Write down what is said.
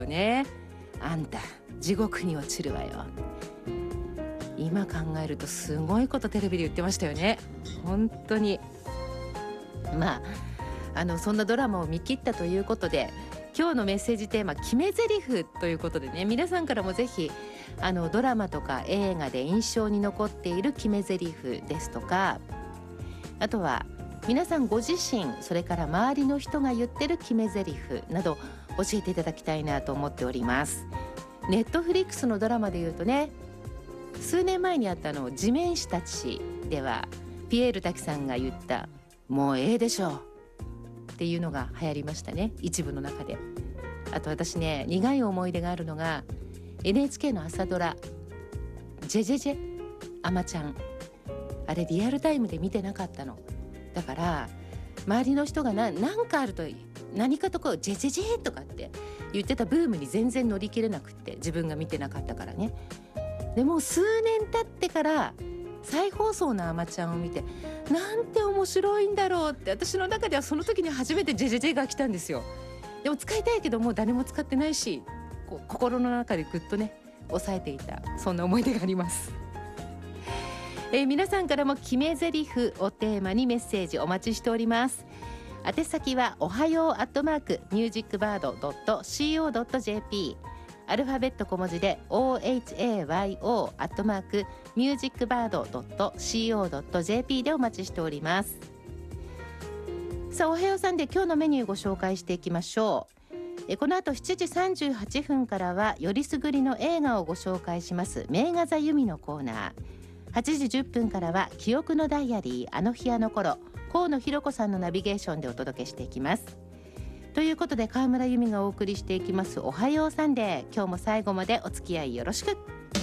ね。あんた地獄に落ちるわよ。今考えるとすごいことテレビで言ってましたよね。本当に。まあそんなドラマを見切ったということで、今日のメッセージテーマ決め台詞ということでね、皆さんからもぜひドラマとか映画で印象に残っている決め台詞ですとか、あとは皆さんご自身、それから周りの人が言ってる決め台詞など教えていただきたいなと思っております。ネットフリックスのドラマでいうとね、数年前にあった地面師たちではピエール滝さんが言ったもうええでしょうっていうのが流行りましたね、一部の中で。あと私ね、苦い思い出があるのが NHK の朝ドラジェジェジェあまちゃん、あれリアルタイムで見てなかったの。だから周りの人が何かあると何かとこうジェジェジェとかって言ってたブームに全然乗り切れなくって、自分が見てなかったからね。でも数年経ってから再放送のあまちゃんを見て、なんて面白いんだろうって、私の中ではその時に初めてジェジェジェが来たんですよ。でも使いたいけどもう誰も使ってないし、こう心の中でぐっとね抑えていた、そんな思い出があります。皆さんからも決め台詞をテーマにメッセージお待ちしております。宛先はおはよう@musicbird.co.jp、アルファベット小文字で ohayo@musicbird.co.jp でお待ちしております。さあ、おはようさんで今日のメニューご紹介していきましょう。この後7時38分からはよりすぐりの映画をご紹介します名画座由美のコーナー。8時10分からは記憶のダイアリー、あの日あの頃、河野弘子さんのナビゲーションでお届けしていきます。ということで川村由美がお送りしていきますおはようサンデー、今日も最後までお付き合いよろしく。